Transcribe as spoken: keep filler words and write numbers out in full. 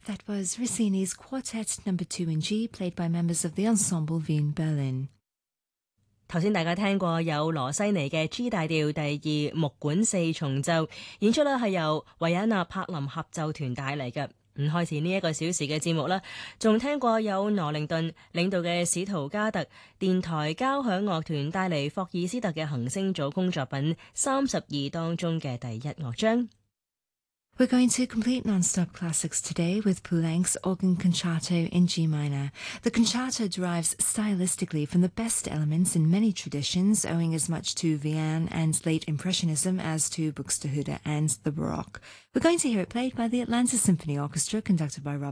That was Rossini's Quartet Number Two in G, played by members of the Ensemble Wien Berlin。 頭先大家聽過有羅西尼嘅 G 大調第二木管四重奏演出呢，係由維也納柏林合奏團帶嚟嘅。咁開始呢一個小時嘅節目啦，仲聽過有羅靈頓領導嘅史圖加特電台交響樂團帶嚟霍爾斯特嘅行星組工作品三十二當中嘅第一樂章。 We're going to complete Non-Stop Classics today with Poulenc's Organ Concerto in G minor. The concerto derives stylistically from the best elements in many traditions, owing as much to Vian and late Impressionism as to Buxtehude and the Baroque. We're going to hear it played by the Atlanta Symphony Orchestra, conducted by Rob